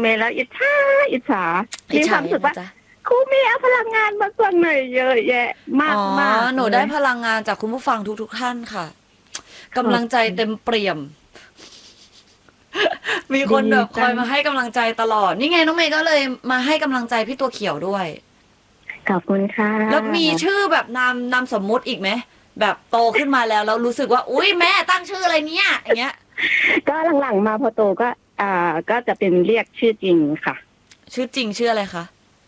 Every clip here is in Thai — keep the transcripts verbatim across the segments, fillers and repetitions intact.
เมย์แล้วอิจฉาอิจฉาอิจมีคฉาวามรู้สึกว่ายังไงจ๊ะครูเมย์เอาพลังงานมาส่วนหน่อยเยอะแยะมาอ๋อกมากหนูได้เลยพลังงานจากคุณผู้ฟังทุกๆท่านค่ะขอบกำลังใจคุณเต็มเปี่ยม มีคดีนแบบคจังอยมาให้กำลังใจตลอดนี่ไงน้องเมย์ก็เลยมาให้กำลังใจพี่ตัวเขียวด้วยขอบคุณค่ะแล้วมีชื่อแบบนามนามสมมุติอีกไหมแบบโตขึ้นมาแล้วแล้วรู้สึกว่าอุ้ยแม่ตั้งชื่ออะไรเนี่ยอย่างเงี้ยก็หลังๆมาพอโตก็อ่าก็จะเป็นเรียกชื่อจริงค่ะชื่อจริงชื่ออะไรคะ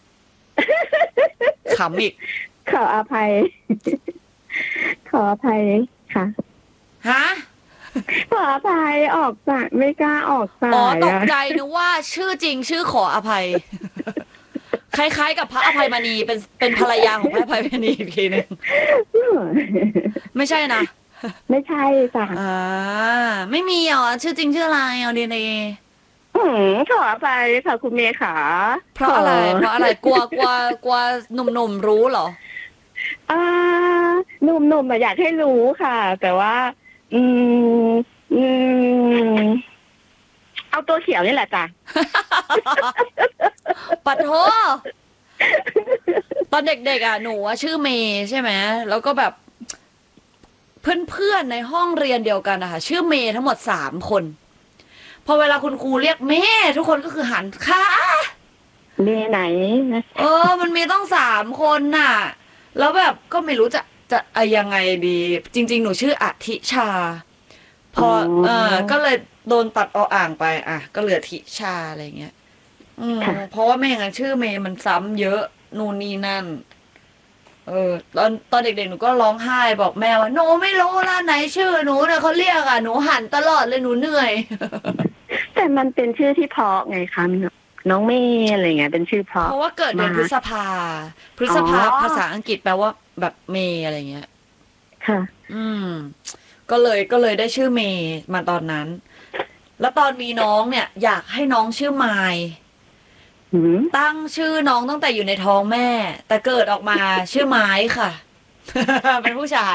ขำอีกขออภัย ขออภัยค่ะฮะขออภัยออกสายไม่กล้าออกสาอ๋อย ตกอะใจนึกว่าชื่อจริงชื่อขออภัย คล้ายๆกับพระอภัยมณีเป็นเป็นภรรยาของพระอภัยมณีอีกทีนึงไม่ใช่นะไม่ใช่จ้ะอ่าไม่มีเหรอชื่อจริงชื่ออะไรเอาดีเอืมขออภัยค่ะคุณเมย์ขาเพราะอะไรเพราะอะไรกลัวกลัวกลัวหนุ่มๆรู้เหรออ่าหนุ่มๆอะอยากให้รู้ค่ะ แต่ว่า อืมอืมเอาตัวเขียวนี่แหละจ้ะปัดโทตอนเด็กๆอ่ะหนูว่าชื่อเมย์ใช่ไหมแล้วก็แบบเพื่อนๆในห้องเรียนเดียวกันนะคะชื่อเมย์ทั้งหมดสามคนพอเวลาคุณครูเรียกเมย์ทุกคนก็คือหันค่ะเมย์ไหนนะเออมันมีต้องสามคนน่ะแล้วแบบก็ไม่รู้จะจะอะยังไงดี จริงๆหนูชื่ออธิชาพอเออก็เลยโดนตัดออ่างไปอ่ะก็เหลือธิชาอะไรเงี้ยอืมเพราะว่าไม่อย่างนั้นชื่อเมย์มันซ้ำเยอะนู่นนี่นั่นเออตอนตอนเด็กๆหนูก็ร้องไห้บอกแม่ว่าหนูไม่รู้ละไหนชื่อหนูเนี่ยเขาเรียกอ่ะหนูหันตลอดเลยหนูเหนื่อยแต่มันเป็นชื่อที่เพราะไงคะน้องเมย์อะไรเงี้ยเป็นชื่อเพราะเพราะว่าเกิดเดือนพฤษภาพฤษภาภาษาอังกฤษแปลว่าแบบเมย์อะไรเงี้ยค่ะอืมก็เลยก็เลยได้ชื่อเมย์มาตอนนั้น แล้วตอนมีน้องเนี่ย อยากให้น้องชื่อไมล์ตั้งชื่อน้องตั้งแต่อยู่ในท้องแม่ แต่เกิดออกมาชื่อไม้ค่ะ เป็นผู้ชาย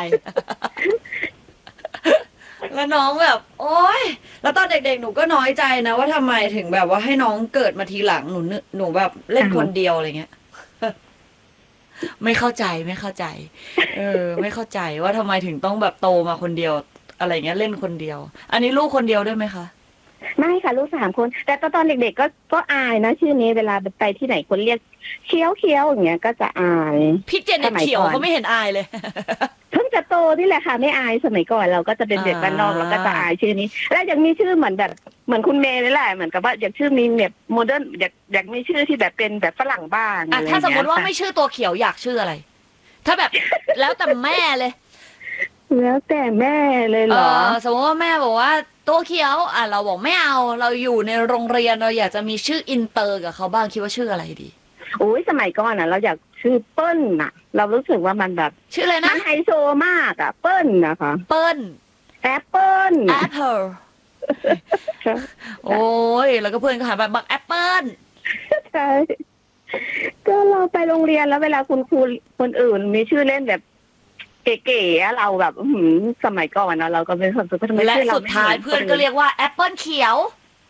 แล้วน้องแบบ โอ๊ยแล้วตอนเด็กๆหนูก็น้อยใจนะว่าทำไมถึงแบบว่าให้น้องเกิดมาทีหลังหนูหนูแบบเล่นคนเดียวอะไรเงี้ย ไม่เข้าใจไม่เข้าใจ เออ ไม่เข้าใจว่าทำไมถึงต้องแบบโตมาคนเดียว อะไรเงี้ยเล่นคนเดียว อันนี้ลูกคนเดียวด้วยไหมคะไม่ค่ะลูกสามคน แต่ตอนเด็กๆก็ก็อายนะชื่อนี้เวลาไปที่ไหนคนเรียกเคี้ยวเคี้ยวอย่างเงี้ยก็จะอายพี่เจเน็ตเขียวเขาไม่เห็นอายเลยเพิ่งจะโตนี่แหละค่ะไม่อายสมัยก่อนเราก็จะเป็นเด็กบ้านนอกเราก็จะอายชื่อนี้ แล้วยังมีชื่อเหมือนแบบเหมือนคุณเมย์นี่แหละเหมือนกับว่าอยากชื่อมีแบบโมเดิร์นอยากอยากมีชื่อที่แบบเป็นแบบฝรั่งบ้างอะไรถ้าสมมติว่าไม่ชื่อตัวเขียวอยากชื่ออะไร ถ้าแบบแล้วแต่แม่เลยแล้วแต่แม่เลยเหรอสมมติว่าแม่บอกว่าตัวเขียวอ่ะเราบอกไม่เอาเราอยู่ในโรงเรียนเราอยากจะมีชื่ออินเตอร์กับเขาบ้างคิดว่าชื่ออะไรดีโอ้ยสมัยก่อนอ่ะเราอยากชื่อเปิ้ลน่ะเรารู้สึกว่ามันแบบชื่ออะไรนะไฮโซมากอ่ะเปิ้ลนะคะเปิ้ลแอปเปิ้ลแอปเปิลโอ้ยแล้วก็เพื่อนก็หาแบบบักแอปเปิ้ลใช่ก็เราไปโรงเรียนแล้วเวลาคุณครูคนอื่นมีชื่อเล่นแบบเก๋ๆเราแบบสมัยก่อนนะเราก็เป็นคนสุดท้ายและสุดท้ายเพื่อนก็เรียกว่าแอปเปิ้ลเขียว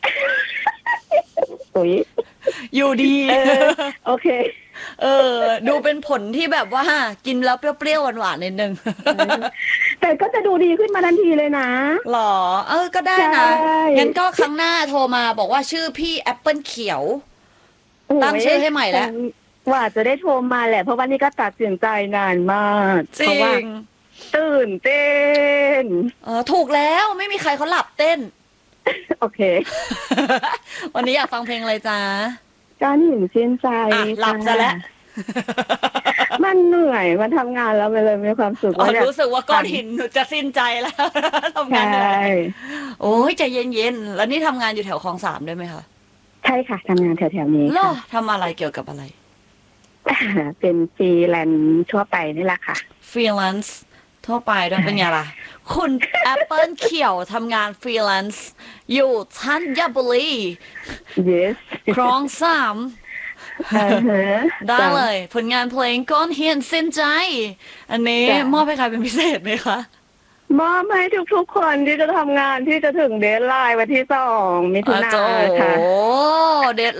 อุ้ยอยู่ดีโอเคเออดูเป็นผลที่แบบว่ากินแล้วเปรี้ยวๆหวานๆนิดนึงแต่ก็จะดูดีขึ้นมาทันทีเลยนะหรอเออก็ได้นะงั้นก็ครั้งหน้าโทรมาบอกว่าชื่อพี่แอปเปิ้ลเขียวตั้งชื่อให้ใหม่แล้วว่าจะได้โทรมาแหละเพราะว่านี่ก็ตัดสินใจนานมากจริงตื่นเต้นเออถูกแล้วไม่มีใครเขาหลับเต้นโอเควันนี้อยากฟังเพลงอะไรจ๊ะการหินชื่นใจหลับซะแล้วมันเหนื่อยมันทำงานแล้วมันเลยมีความสุขว่ารู้สึกว่าก้อนหินหนูจะสิ้นใจแล้วทำงานเหนื่อยโอ้ยใจเย็นๆแล้วนี่ทำงานอยู่แถวคลองสามด้วยไหมคะใช่ค่ะทำงานแถวๆนี้ค่ะทำอะไรเกี่ยวกับอะไรเป็นฟรีแลนซ์ทั่วไปนี่แหละค่ะฟรีแลนซ์ทั่วไปด้วยเป็นไงล่ะคุณแอปเปิลเขียวทำงานฟรีแลนซ์อยู่ธัญบุรี yes คลองสามได้เลยผลงานเพลงก้อนเหียนสิ้นใจอันนี้มอบให้ใครเป็นพิเศษไหมคะมอบให้ทุกๆคนที่จะทำงานที่จะถึงเดดไลน์วันที่สองมิถุนายนค่ะโอ้เดด